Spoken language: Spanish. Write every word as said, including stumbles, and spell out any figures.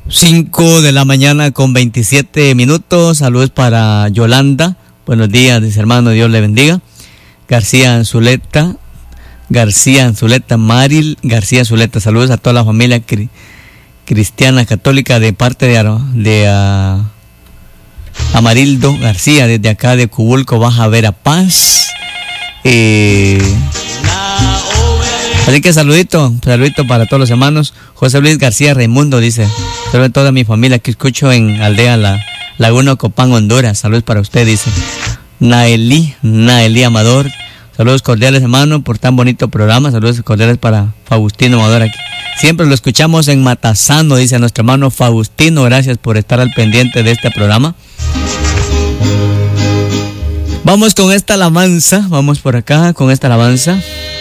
cinco de la mañana con veintisiete minutos. Saludos para Yolanda. Buenos días, dice hermano, Dios le bendiga. García Anzuleta, García Anzuleta, Maril García Anzuleta. Saludos a toda la familia cri, cristiana católica de parte de, de uh, Amarildo García, desde acá de Cubulco, Baja Verapaz. Eh, así que saludito, saludito para todos los hermanos. José Luis García Raimundo dice: saludos a toda mi familia que escucho en Aldea La Laguna Copán, Honduras. Saludos para usted, dice Naelí, Naelí Amador. Saludos cordiales, hermano, por tan bonito programa. Saludos cordiales para Faustino Amador aquí. Siempre lo escuchamos en Matasano, dice nuestro hermano Faustino. Gracias por estar al pendiente de este programa. Vamos con esta alabanza, vamos por acá con esta alabanza.